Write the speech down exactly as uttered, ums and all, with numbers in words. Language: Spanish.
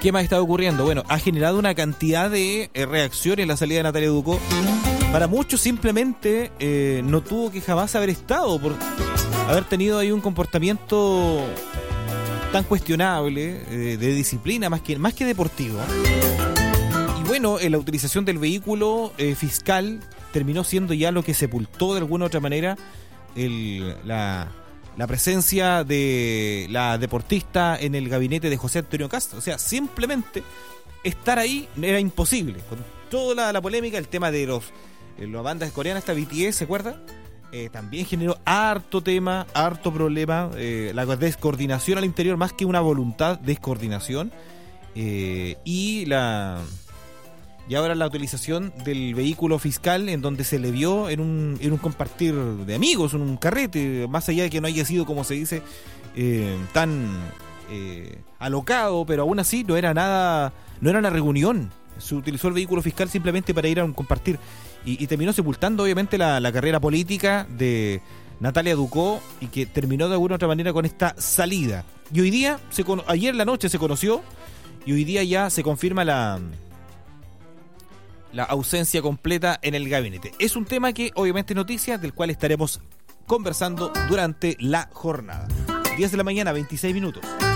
¿Qué más está ocurriendo? Bueno, ha generado una cantidad de eh, reacciones la salida de Natalia Ducó. Para muchos simplemente eh, no tuvo que jamás haber estado por haber tenido ahí un comportamiento tan cuestionable, eh, de disciplina más que, más que deportivo. Y bueno, eh, la utilización del vehículo eh, fiscal terminó siendo ya lo que sepultó de alguna u otra manera el, la... la presencia de la deportista en el gabinete de José Antonio Cast. O sea, simplemente estar ahí era imposible. Con toda la, la polémica, el tema de los eh, las bandas coreanas, esta B T S, ¿se acuerda? Eh, también generó harto tema, harto problema. Eh, la descoordinación al interior, más que una voluntad, descoordinación. Eh, y la... Y ahora la utilización del vehículo fiscal, en donde se le vio en un, en un compartir de amigos, en un carrete, más allá de que no haya sido, como se dice, eh, tan eh, alocado, pero aún así no era nada, no era una reunión. Se utilizó el vehículo fiscal simplemente para ir a un compartir. Y, y terminó sepultando, obviamente, la, la carrera política de Natalia Ducó, y que terminó de alguna u otra manera con esta salida. Y hoy día, se cono- ayer en la noche se conoció, y hoy día ya se confirma la... la ausencia completa en el gabinete. Es un tema que obviamente es noticia, del cual estaremos conversando durante la jornada. diez de la mañana, veintiséis minutos.